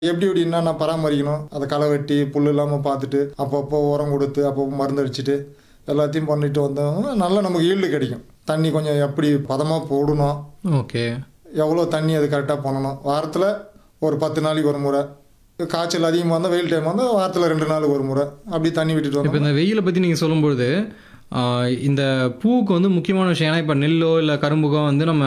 எப்படி எப்படி என்னென்ன பராமரிக்கணும், அதை களை வெட்டி புல் இல்லாமல் பார்த்துட்டு அப்பப்போ உரம் கொடுத்து அப்பப்போ மருந்து அடிச்சுட்டு எல்லாத்தையும் பண்ணிட்டு வந்தோம்னா நல்லா நமக்கு ஈல்டு கிடைக்கும். தண்ணி கொஞ்சம் எப்படி பதமாக போடணும், ஓகே. எவ்வளோ தண்ணி அது கரெக்டாக பண்ணணும். வாரத்தில் ஒரு 10 நாளைக்கு ஒரு முறை, காய்ச்சல் அதிகமாக இருந்தால் வெயில் டைம் வந்தால் வாரத்தில் 2 நாளுக்கு ஒரு முறை அப்படி தண்ணி விட்டுட்டு இப்போ வந்தோம். இந்த வெயிலை பற்றி நீங்கள் சொல்லும்பொழுது இந்த பூவுக்கு வந்து முக்கியமான விஷயம், ஏன்னா இப்போ நெல்லோ இல்லை கரும்புக்கோ வந்து நம்ம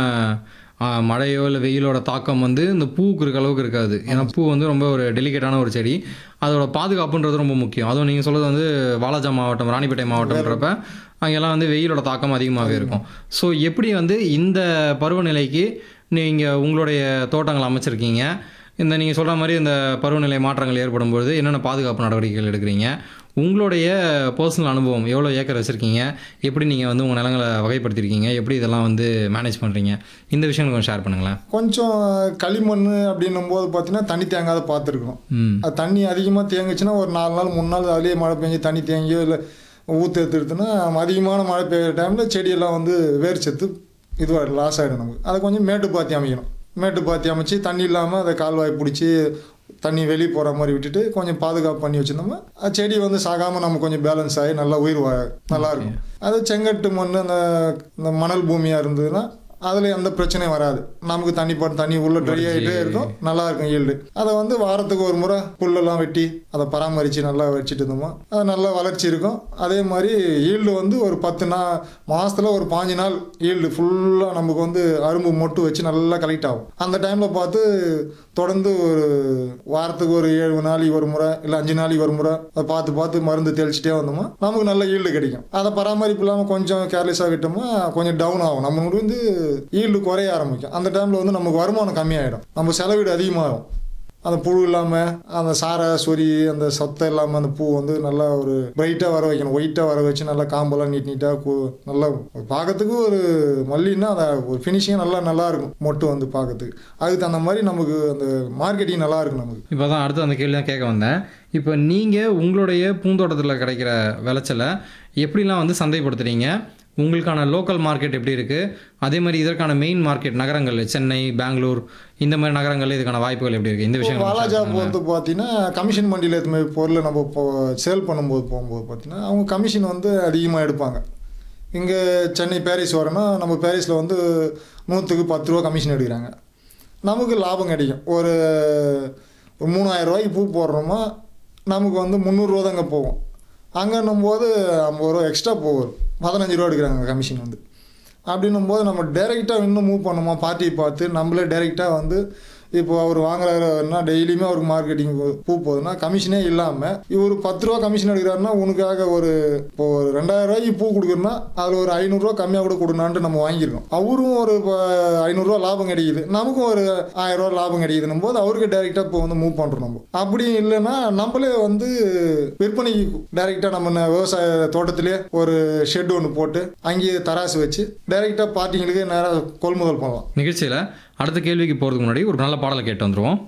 மழையோ இல்லை வெயிலோட தாக்கம் வந்து இந்த பூவுக்கு இருக்க அளவுக்கு இருக்காது. ஏன்னா பூ வந்து ரொம்ப ஒரு டெலிகேட்டான ஒரு செடி, அதோட பாதுகாப்புன்றது ரொம்ப முக்கியம். அதுவும் நீங்கள் சொல்கிறது வந்து வாலாஜா மாவட்டம், ராணிப்பேட்டை மாவட்டம்ன்றப்ப அங்கெல்லாம் வந்து வெயிலோட தாக்கம் அதிகமாகவே இருக்கும். ஸோ எப்படி வந்து இந்த பருவநிலைக்கு நீங்கள் உங்களுடைய தோட்டங்கள் அமைச்சிருக்கீங்க, இந்த நீங்கள் சொல்கிற மாதிரி இந்த பருவநிலை மாற்றங்கள் ஏற்படும்பொழுது என்னென்ன பாதுகாப்பு நடவடிக்கைகள் எடுக்கிறீங்க, உங்களுடைய பர்சனல் அனுபவம், எவ்வளோ ஏக்கர் வச்சுருக்கீங்க, எப்படி நீங்கள் வந்து உங்கள் நிலங்களை வகைப்படுத்திருக்கீங்க, எப்படி இதெல்லாம் வந்து மேனேஜ் பண்ணுறீங்க, இந்த விஷயங்கள் கொஞ்சம் ஷேர் பண்ணுங்களேன். கொஞ்சம் களிமண் அப்படின்னும் போது பார்த்தீங்கன்னா தண்ணி தேங்காத பார்த்துருக்கணும். அது தண்ணி அதிகமாக தேங்குச்சுன்னா ஒரு 4 நாள் 3 நாள் அதுலேயே மழை பெஞ்சு தண்ணி தேங்கியோ இல்லை ஊற்று எடுத்துடுத்துன்னா அதிகமான மழை பெய்யுற டைமில் செடியெல்லாம் வந்து வேர் செத்து இதுவாக லாஸ் ஆகிடும் நமக்கு. அதை கொஞ்சம் மேட்டு பாத்தி அமைக்கணும். மேட்டு பாத்தி அமைச்சு தண்ணி இல்லாமல் அதை கால்வாய் பிடிச்சி தண்ணி வெளியே போகிற மாதிரி விட்டுட்டு கொஞ்சம் பாதுகாப்பு பண்ணி வச்சுருந்தோம்னா செடி வந்து சாகாமல் நம்ம கொஞ்சம் பேலன்ஸ் ஆகி நல்லா நல்லாயிருக்கும். அது செங்கட்டு மண் அந்த மணல் பூமியாக இருந்ததுன்னா அதில் எந்த பிரச்சனையும் வராது. நமக்கு தண்ணி உள்ள ட்ரை ஆகிட்டே இருக்கும், நல்லா இருக்கும் ஈல்டு. அதை வந்து வாரத்துக்கு ஒரு முறை புல்லெல்லாம் வெட்டி அதை பராமரித்து நல்லா வச்சுட்டு இருந்தோமா அது நல்லா வளர்ச்சி இருக்கும். அதே மாதிரி ஈல்டு வந்து ஒரு 10 மாதத்தில் ஒரு 5 நாள் ஈல்டு ஃபுல்லாக நமக்கு வந்து அரும்பு மொட்டு வச்சு நல்லா கலெக்ட் ஆகும். அந்த டைமில் பார்த்து தொடர்ந்து ஒரு வாரத்துக்கு ஒரு 7 நாளைக்கு ஒரு முறை இல்லை 5 நாளைக்கு ஒரு முறை அதை பார்த்து மருந்து தெளிச்சுட்டே வந்தோமா நமக்கு நல்ல ஈல்டு கிடைக்கும். அதை பராமரிப்பு இல்லாமல் கொஞ்சம் கேர்லெஸ்ஸாக விட்டோம்னா கொஞ்சம் டவுன் ஆகும். நம்மளுக்கு வந்து ஈல்டு குறைய ஆரம்பிக்கும். அந்த டைமில் வந்து நமக்கு வருமானம் கம்மியாயிடும், நம்ம செலவீடு அதிகமாகும். அந்த புழு இல்லாமல் அந்த சாரை சொறி அந்த சத்தம் இல்லாமல் அந்த பூ வந்து நல்லா ஒரு பிரைட்டாக வர வைக்கணும். ஒயிட்டாக வர வச்சு நல்லா காம்பெல்லாம் நீட்டாக நல்லா பார்க்கறதுக்கு ஒரு மல்லின்னா அதை ஒரு ஃபினிஷிங் நல்லா இருக்கும். மொட்டு வந்து பார்க்கறதுக்கு அதுக்கு தகுந்த மாதிரி நமக்கு அந்த மார்க்கெட்டிங் நல்லா இருக்கும் நமக்கு. இப்போ தான் அடுத்து அந்த கேள்வி தான் கேட்க வந்தேன். இப்போ நீங்கள் உங்களுடைய பூந்தோட்டத்தில் கிடைக்கிற விளைச்சலை எப்படிலாம் வந்து சந்தைப்படுத்துறீங்க, உங்களுக்கான லோக்கல் மார்க்கெட் எப்படி இருக்குது, அதே மாதிரி இதற்கான மெயின் மார்க்கெட் நகரங்கள் சென்னை, பெங்களூர் இந்த மாதிரி நகரங்கள் இதுக்கான வாய்ப்புகள் எப்படி இருக்குது, இந்த விஷயம். வாலாஜா வந்து பார்த்தீங்கன்னா கமிஷன் மண்டியில் எதுவுமே பொருளை நம்ம இப்போ சேல் போகும்போது பார்த்தீங்கன்னா அவங்க கமிஷன் வந்து அதிகமாக எடுப்பாங்க. இங்கே சென்னை பாரிஸ் வரேன்னா நம்ம பாரிஸில் வந்து 100க்கு 10 ரூபா கமிஷன் எடுக்கிறாங்க. நமக்கு லாபம் கிடைக்கும். ஒரு 3000 ரூபாய்க்கு பூ போடுறோமா நமக்கு வந்து 300 ரூபா தாங்க போகும். அங்கன்னும் போது 50 ரூபா எக்ஸ்ட்ரா போகும், 15 ரூபா எடுக்கிறாங்க கமிஷன் வந்து. அப்படின்னும் போது நம்ம டைரெக்டாக இன்னும் மூவ் பண்ணுமா பார்ட்டியை பார்த்து நம்மளே டைரெக்டாக வந்து இப்போ அவர் வாங்குறாருன்னா டெய்லியுமே அவருக்கு மார்க்கெட்டிங் பூ போகுதுன்னா கமிஷனே இல்லாமல் இவர் 10 ரூபா கமிஷன் எடுக்கிறாருன்னா உனக்காக இப்போ ஒரு 2000 ரூபாய்க்கு பூ கொடுக்குறோன்னா அதில் ஒரு 500 ரூபா கம்மியாக கூட கொடுனான்ட்டு நம்ம வாங்கியிருக்கோம். அவரும் ஒரு 500 ரூபா லாபம் கிடைக்குது, நமக்கும் ஒரு 1000 ரூபா லாபம் கிடைக்குதுன்னும் போது அவருக்கு டைரெக்டாக இப்போ வந்து மூவ் பண்ணுறோம். நம்ம அப்படி இல்லைன்னா நம்மளே வந்து விற்பனைக்கு டைரெக்டாக நம்ம விவசாய தோட்டத்திலே ஒரு ஷெட் ஒன்று போட்டு அங்கேயே தராசு வச்சு டைரெக்டாக பார்ட்டிங்களுக்கு நேராக கொள்முதல் பண்ணலாம். நிகழ்ச்சியில் அடுத்த கேள்விக்கு போகிறதுக்கு முன்னாடி ஒரு நல்ல பாடலை கேட்டு வந்துடுவோம்.